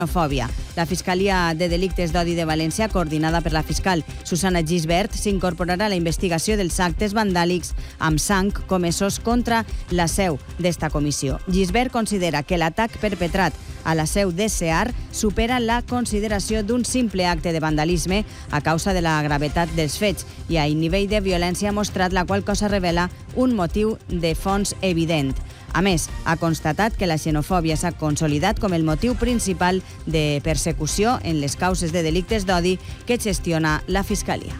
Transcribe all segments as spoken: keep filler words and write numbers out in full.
xenofòbia. La Fiscalia de Delictes d'Odi de València, coordinada per la fiscal Susana Gisbert, s'incorporarà a la investigació dels actes vandàlics amb sang comesos contra la seu d'esta comissió. Gisbert considera que l'atac perpetrat a la seu de SEAR supera la consideració d'un simple acte de vandalisme a causa de la gravetat dels fets i a nivell de violència mostrat, la qual cosa revela un motiu de fons evident. A més, ha constatat que la xenofòbia s'ha consolidat com el motiu principal de persecució en les causes de delictes d'odi que gestiona la Fiscalia.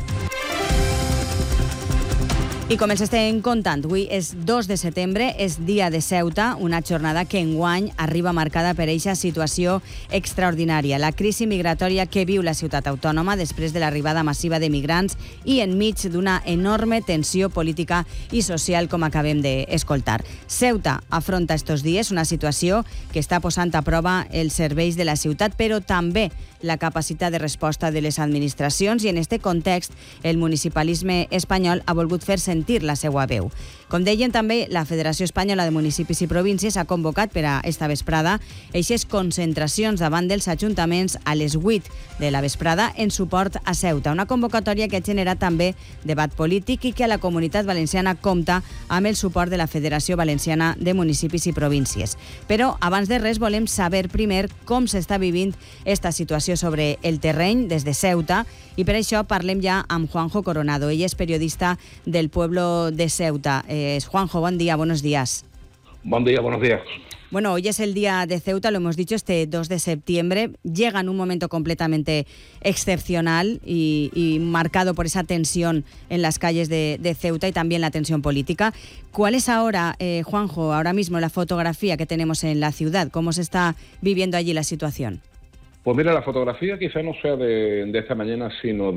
I com els estem contant, avui és dos de setembre, és dia de Ceuta, una jornada que enguany arriba marcada per eixa situació extraordinària. La crisi migratòria que viu la ciutat autònoma després de l'arribada massiva de migrants i enmig d'una enorme tensió política i social, com acabem d'escoltar. Ceuta afronta estos dies una situació que està posant a prova els serveis de la ciutat, però també la capacitat de resposta de les administracions, i en aquest context el municipalisme espanyol ha volgut fer sentir la seva veu. Com deien també, la Federació Espanyola de Municipis i Províncies ha convocat per a esta vesprada eixes concentracions davant dels ajuntaments a les vuit de la vesprada en suport a Ceuta, una convocatòria que ha generat també debat polític i que a la Comunitat Valenciana compta amb el suport de la Federació Valenciana de Municipis i Províncies. Però abans de res volem saber primer com s'està vivint esta situació sobre el terreny des de Ceuta, i per això parlem ja amb Juanjo Coronado. Ell és periodista del Pueblo de Ceuta. Eh, Juanjo, buen día, buenos días. Buen día, buenos días. Bueno, hoy es el día de Ceuta, lo hemos dicho, este dos de septiembre. Llega en un momento completamente excepcional y, y marcado por esa tensión en las calles de, de Ceuta y también la tensión política. ¿Cuál es ahora, eh, Juanjo, ahora mismo la fotografía que tenemos en la ciudad? ¿Cómo se está viviendo allí la situación? Pues mira, la fotografía quizá no sea de, de esta mañana, sino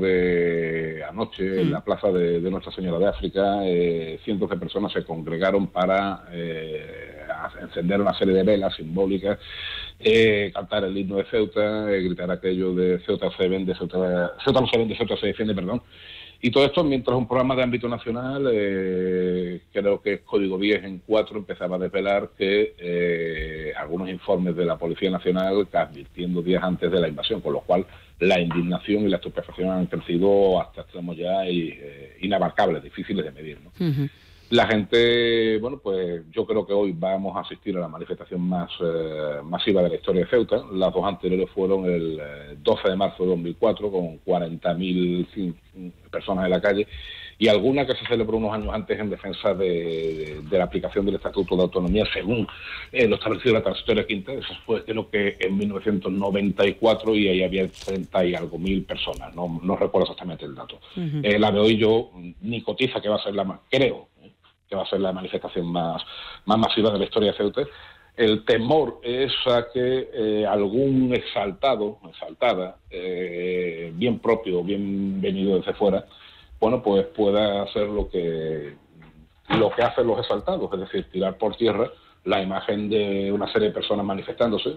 de anoche, mm. en la plaza de, de Nuestra Señora de África. Eh, cientos de personas se congregaron para eh, encender una serie de velas simbólicas, eh, cantar el himno de Ceuta, eh, gritar aquello de Ceuta se vende, Ceuta, Ceuta no se vende, Ceuta se defiende, perdón. Y todo esto mientras un programa de ámbito nacional, eh, creo que es Código diez en cuatro, empezaba a desvelar que eh, algunos informes de la Policía Nacional advirtiendo días antes de la invasión, con lo cual la indignación y la estupefacción han crecido hasta extremos ya y, eh, inabarcables, difíciles de medir, ¿no? Uh-huh. La gente, bueno, pues yo creo que hoy vamos a asistir a la manifestación más eh, masiva de la historia de Ceuta. Las dos anteriores fueron el eh, doce de marzo de dos mil cuatro, con cuarenta mil personas en la calle, y alguna que se celebró unos años antes en defensa de, de, de la aplicación del Estatuto de Autonomía según eh, lo establecido en la transitoria quinta. Eso fue creo que en mil novecientos noventa y cuatro, y ahí había treinta y algo mil personas, no, no recuerdo exactamente el dato. Uh-huh. Eh, la de hoy yo ni cotiza que va a ser la más, creo, que va a ser la manifestación más, más masiva de la historia de Ceuta. El temor es a que eh, algún exaltado, exaltada, eh, bien propio, bien venido desde fuera, bueno, pues pueda hacer lo que, lo que hacen los exaltados, es decir, tirar por tierra la imagen de una serie de personas manifestándose.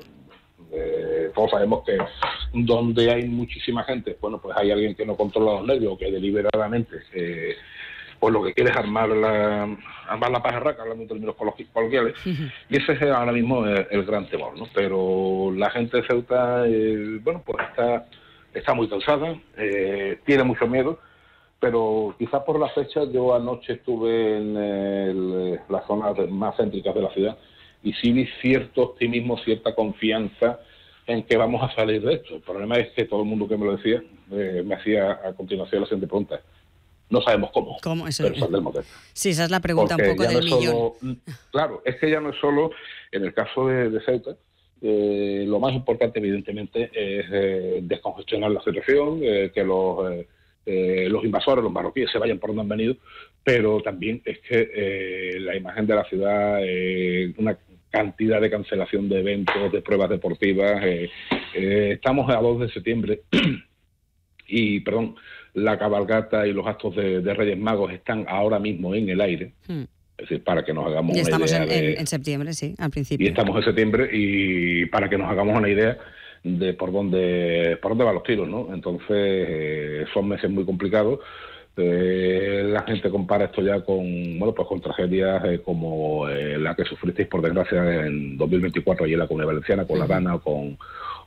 Eh, todos sabemos que donde hay muchísima gente, bueno, pues hay alguien que no controla los nervios, que deliberadamente eh, pues lo que quiere es armar la armar la pajarraca, hablando en términos coloquiales, uh-huh. y ese es ahora mismo el, el gran temor, ¿no? Pero la gente de Ceuta, eh, bueno, pues está, está muy cansada, eh, tiene mucho miedo, pero quizás por la fecha, yo anoche estuve en el, las zonas más céntricas de la ciudad y sí vi cierto optimismo, cierta confianza en que vamos a salir de esto. El problema es que todo el mundo que me lo decía, eh, me hacía a continuación la siguiente pregunta: no sabemos cómo, ¿Cómo? Eso pero saldremos de esto. Sí, esa es la pregunta. Porque un poco del no millón. Solo, claro, es que ya no es solo, en el caso de, de Ceuta, eh, lo más importante evidentemente es eh, descongestionar la situación, eh, que los, eh, eh, los invasores, los marroquíes se vayan por donde han venido, pero también es que eh, la imagen de la ciudad, eh, una cantidad de cancelación de eventos, de pruebas deportivas, eh, eh, estamos a dos de septiembre y, perdón, la cabalgata y los actos de, de Reyes Magos están ahora mismo en el aire, hmm. es decir, para que nos hagamos y una estamos idea. En, de, en, en septiembre, sí, al principio. Y estamos en septiembre, y para que nos hagamos una idea de por dónde por dónde van los tiros, ¿no? Entonces, eh, son meses muy complicados, eh, la gente compara esto ya con, bueno, pues con tragedias eh, como eh, la que sufristeis por desgracia en dos mil veinticuatro allí en la Comunidad Valenciana, con uh-huh. La Dana o con